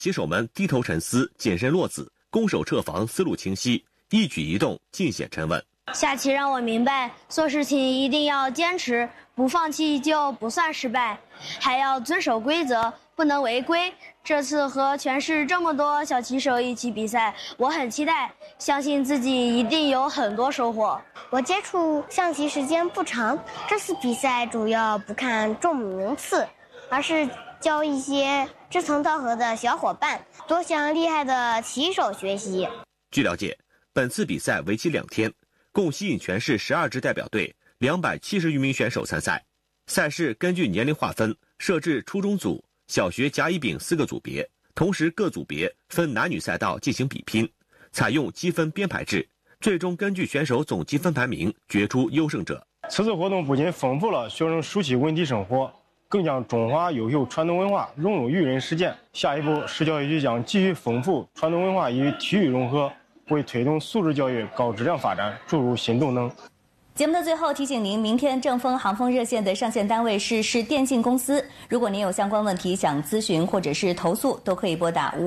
棋手们低头沉思，谨慎落子，攻守撤防思路清晰，一举一动尽显沉稳。 下棋让我明白，做事情一定要坚持，不放弃就不算失败，还要遵守规则，不能违规。这次和全市这么多小棋手一起比赛，我很期待，相信自己一定有很多收获。 我接触象棋时间不长，这次比赛主要不看重名次，而是教一些志同道合的小伙伴，多向厉害的棋手学习。 据了解，本次比赛为期2天，共吸引全市12支代表队270余名选手参赛。赛事根据年龄划分，设置初中组、小学甲乙丙4个组别，同时各组别分男女赛道进行比拼，采用积分编排制，最终根据选手总积分排名决出优胜者。 此次活动不仅丰富了学生熟悉文体生活，更将中华优秀传统文化融入育人实践。下一步，市教育局将继续丰富传统文化与体育融合，为推动素质教育高质量发展注入新动能。 节目的最后提醒您，明天正丰航风热线的上线单位是市电信公司。如果您有相关问题想咨询或者是投诉，都可以拨打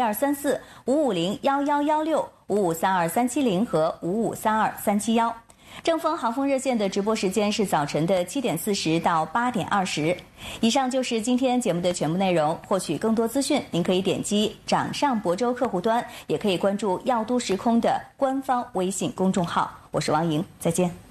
5501234、5501116、5532370和5532371。正丰航风热线的直播时间是早晨的7点40到8点20。以上就是今天节目的全部内容。获取更多资讯，您可以点击掌上亳州客户端，也可以关注药都时空的官方微信公众号。我是王莹，再见。